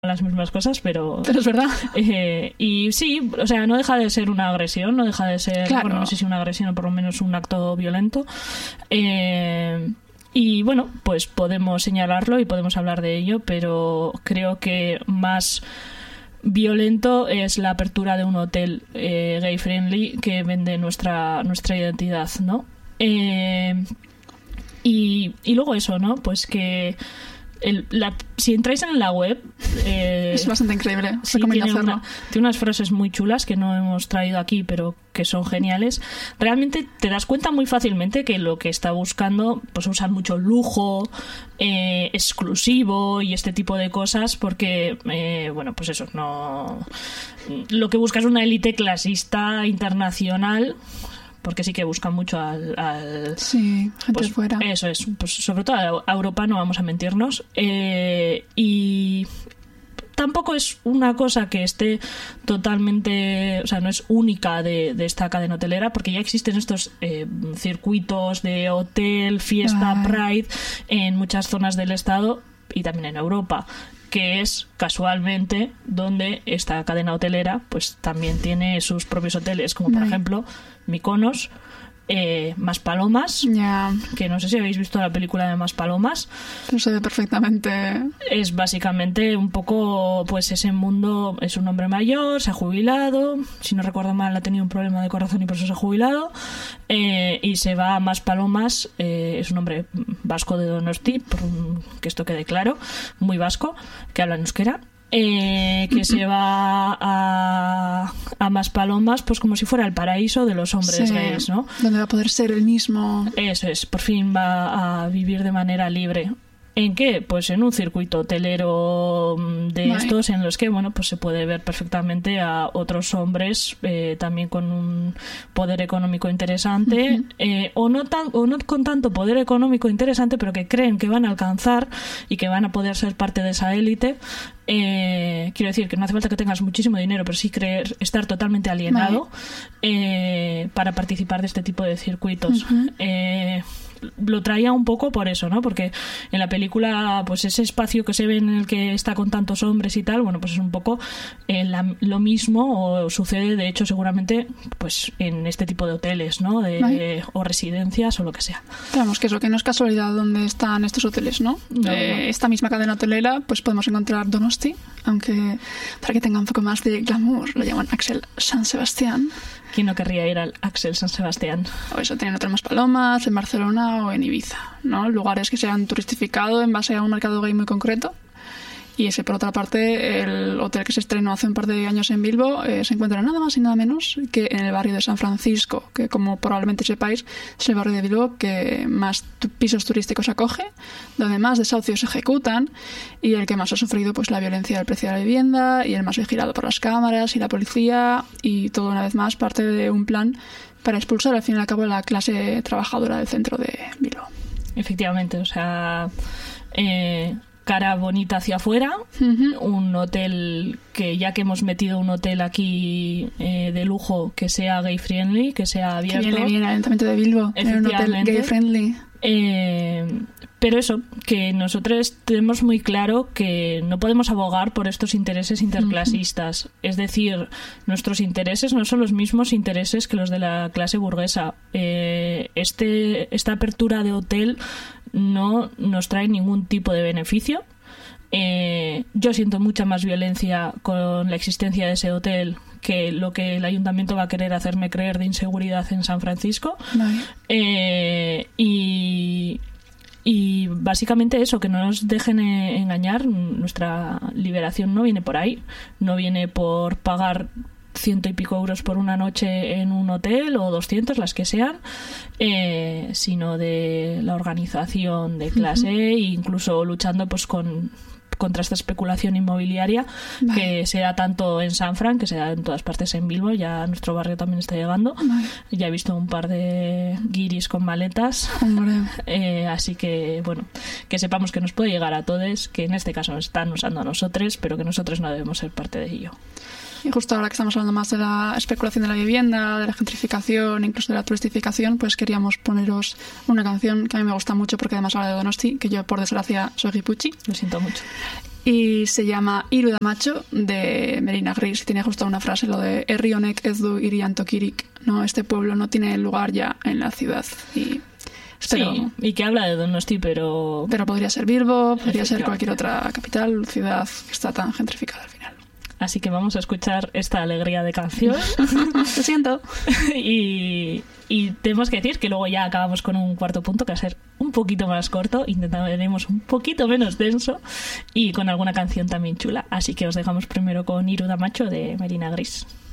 las mismas cosas, pero es verdad. Y sí, o sea, no deja de ser una agresión, no deja de ser, claro. Bueno, no sé si una agresión o por lo menos un acto violento. Y bueno, pues podemos señalarlo y podemos hablar de ello, pero creo que más violento es la apertura de un hotel gay friendly que vende nuestra identidad, ¿no? Y luego eso, ¿no? Pues que si entráis en la web es bastante increíble. Sí, tiene unas frases muy chulas que no hemos traído aquí pero que son geniales. Realmente te das cuenta muy fácilmente que lo que está buscando pues usan mucho lujo exclusivo y este tipo de cosas porque bueno, pues eso, no, lo que busca es una élite clasista internacional, porque sí que buscan mucho al sí, gente pues, fuera. Eso es, pues sobre todo a Europa, no vamos a mentirnos. Y tampoco es una cosa que esté totalmente, o sea, no es única de esta cadena hotelera, porque ya existen estos circuitos de hotel, fiesta, Pride en muchas zonas del estado y también en Europa, que es casualmente donde esta cadena hotelera pues también tiene sus propios hoteles, como por ejemplo Mykonos, Maspalomas, que no sé si habéis visto la película de Maspalomas. No se ve perfectamente. Es básicamente un poco pues ese mundo, es un hombre mayor, se ha jubilado, si no recuerdo mal ha tenido un problema de corazón y por eso se ha jubilado, y se va a Maspalomas, es un hombre vasco de Donosti, que esto quede claro, muy vasco, que habla en euskera, que se va a Maspalomas pues como si fuera el paraíso de los hombres gays, ¿no? Donde va a poder ser el mismo. Eso es, por fin va a vivir de manera libre. ¿En qué? Pues en un circuito hotelero de estos en los que, bueno, pues se puede ver perfectamente a otros hombres también con un poder económico interesante, o no con tanto poder económico interesante, pero que creen que van a alcanzar y que van a poder ser parte de esa élite. Quiero decir que no hace falta que tengas muchísimo dinero, pero sí estar totalmente alienado para participar de este tipo de circuitos. Lo traía un poco por eso, ¿no? Porque en la película, pues ese espacio que se ve en el que está con tantos hombres y tal, bueno, pues es un poco lo mismo, o sucede, de hecho, seguramente, pues en este tipo de hoteles, ¿no? O residencias o lo que sea. Digamos que eso, que no es casualidad donde están estos hoteles, ¿no? Esta misma cadena hotelera, pues podemos encontrar Donosti, aunque para que tenga un poco más de glamour, lo llaman Axel San Sebastián. ¿Quién no querría ir al Axel San Sebastián? O eso, tienen otras Maspalomas, en Barcelona o en Ibiza, ¿no? Lugares que se han turistificado en base a un mercado gay muy concreto. Y ese, por otra parte, el hotel que se estrenó hace un par de años en Bilbo se encuentra nada más y nada menos que en el barrio de San Francisco, que como probablemente sepáis es el barrio de Bilbo que más pisos turísticos acoge, donde más desahucios se ejecutan y el que más ha sufrido pues la violencia del precio de la vivienda y el más vigilado por las cámaras y la policía, y todo una vez más parte de un plan para expulsar al fin y al cabo a la clase trabajadora del centro de Bilbo. Efectivamente, o sea... cara bonita hacia afuera, un hotel que, ya que hemos metido un hotel aquí de lujo, que sea gay friendly, que sea abierto. Que viene al Ayuntamiento de Bilbo, era un hotel gay friendly. Pero eso, que nosotros tenemos muy claro que no podemos abogar por estos intereses interclasistas. Es decir, nuestros intereses no son los mismos intereses que los de la clase burguesa. Esta apertura de hotel no nos trae ningún tipo de beneficio. Yo siento mucha más violencia con la existencia de ese hotel que lo que el ayuntamiento va a querer hacerme creer de inseguridad en San Francisco. Y básicamente eso, que no nos dejen engañar. Nuestra liberación no viene por ahí, no viene por pagar 100 y pico euros por una noche en un hotel, o 200, las que sean, sino de la organización de clase e incluso luchando pues contra esta especulación inmobiliaria que se da tanto en San Fran, que se da en todas partes en Bilbo. Ya a nuestro barrio también está llegando. Ya he visto un par de guiris con maletas. Así que, bueno, que sepamos que nos puede llegar a todos, que en este caso nos están usando a nosotros, pero que nosotros no debemos ser parte de ello. Y justo ahora que estamos hablando más de la especulación de la vivienda, de la gentrificación, incluso de la turistificación, pues queríamos poneros una canción que a mí me gusta mucho porque además habla de Donosti, que yo por desgracia soy guiputzi. Lo siento mucho. y se llama Hiru da Macho, de Merina Gris, y tiene justo una frase, lo de Herri honek ez du hirian tokirik, ¿no? Este pueblo no tiene lugar ya en la ciudad. Y espero... Sí, y que habla de Donosti, pero podría ser Bilbo, podría ser cualquier otra capital, ciudad que está tan gentrificada al final. Así que vamos a escuchar esta alegría de canción. Lo siento. y tenemos que decir que luego ya acabamos con un cuarto punto que va a ser un poquito más corto, intentaremos un poquito menos denso y con alguna canción también chula. Así que os dejamos primero con Hiru da Macho de Merina Gris.